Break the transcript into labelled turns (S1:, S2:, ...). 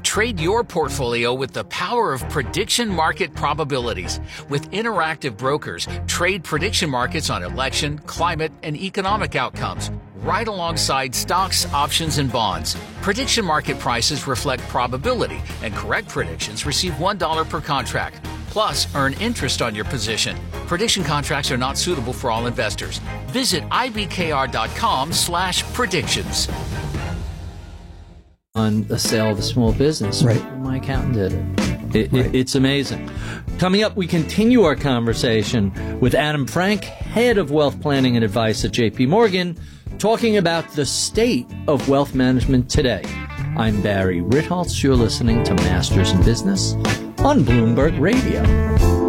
S1: Trade your portfolio with the power of prediction market probabilities. With Interactive Brokers, trade prediction markets on election, climate, and economic outcomes, right alongside stocks, options, and bonds. Prediction market prices reflect probability, and correct predictions receive $1 per contract. Plus, earn interest on your position. Prediction contracts are not suitable for all investors. Visit ibkr.com/predictions.
S2: On the sale of a small business.
S3: Right.
S2: My accountant did it. It's amazing. Coming up, we continue our conversation with Adam Frank, head of wealth planning and advice at JP Morgan, talking about the state of wealth management today. I'm Barry Ritholtz. You're listening to Masters in Business on Bloomberg Radio.